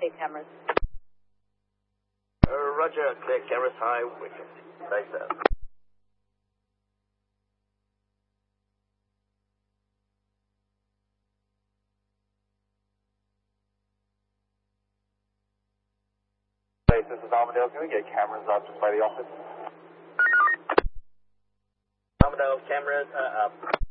clear cameras. Roger, clear cameras high, wicket. Thanks, sir. This is Armadale. Can we get cameras up just by the office? Armadale, cameras up.